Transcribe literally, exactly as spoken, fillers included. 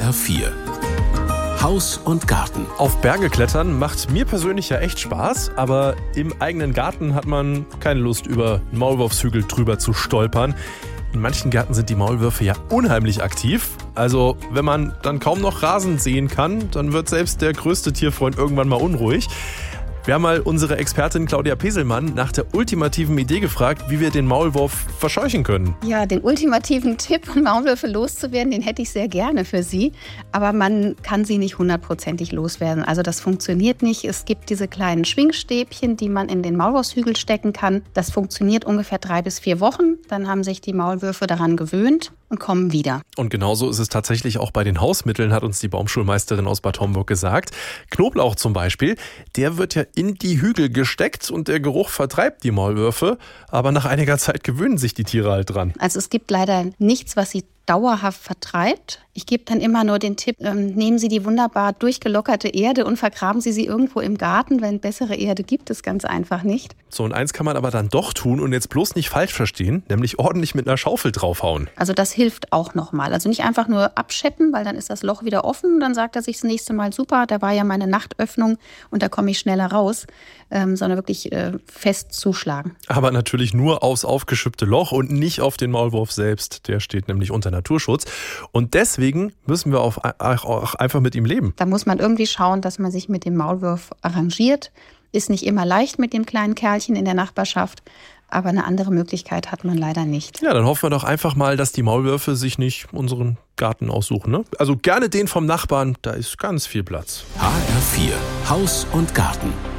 R vier Haus und Garten. Auf Berge klettern macht mir persönlich ja echt Spaß, aber im eigenen Garten hat man keine Lust, über einen Maulwurfshügel drüber zu stolpern. In manchen Gärten sind die Maulwürfe ja unheimlich aktiv. Also wenn man dann kaum noch Rasen sehen kann, dann wird selbst der größte Tierfreund irgendwann mal unruhig. Wir haben mal unsere Expertin Claudia Peselmann nach der ultimativen Idee gefragt, wie wir den Maulwurf verscheuchen können. Ja, den ultimativen Tipp, um Maulwürfe loszuwerden, den hätte ich sehr gerne für Sie. Aber man kann sie nicht hundertprozentig loswerden. Also das funktioniert nicht. Es gibt diese kleinen Schwingstäbchen, die man in den Maulwurfshügel stecken kann. Das funktioniert ungefähr drei bis vier Wochen. Dann haben sich die Maulwürfe daran gewöhnt und kommen wieder. Und genauso ist es tatsächlich auch bei den Hausmitteln, hat uns die Baumschulmeisterin aus Bad Homburg gesagt. Knoblauch zum Beispiel, der wird ja in die Hügel gesteckt und der Geruch vertreibt die Maulwürfe. Aber nach einiger Zeit gewöhnen sich die Tiere halt dran. Also es gibt leider nichts, was sie dauerhaft vertreibt. Ich gebe dann immer nur den Tipp, ähm, nehmen Sie die wunderbar durchgelockerte Erde und vergraben Sie sie irgendwo im Garten, weil bessere Erde gibt es ganz einfach nicht. So, und eins kann man aber dann doch tun und jetzt bloß nicht falsch verstehen, nämlich ordentlich mit einer Schaufel draufhauen. Also das hilft auch nochmal. Also nicht einfach nur abscheppen, weil dann ist das Loch wieder offen. Dann sagt er sich das nächste Mal, super, da war ja meine Nachtöffnung und da komme ich schneller raus, ähm, sondern wirklich äh, fest zuschlagen. Aber natürlich nur aufs aufgeschippte Loch und nicht auf den Maulwurf selbst. Der steht nämlich unter Naturschutz. Und deswegen müssen wir auch einfach mit ihm leben. Da muss man irgendwie schauen, dass man sich mit dem Maulwurf arrangiert. Ist nicht immer leicht mit dem kleinen Kerlchen in der Nachbarschaft, aber eine andere Möglichkeit hat man leider nicht. Ja, dann hoffen wir doch einfach mal, dass die Maulwürfe sich nicht unseren Garten aussuchen. Ne? Also gerne den vom Nachbarn, da ist ganz viel Platz. H R vier Haus und Garten.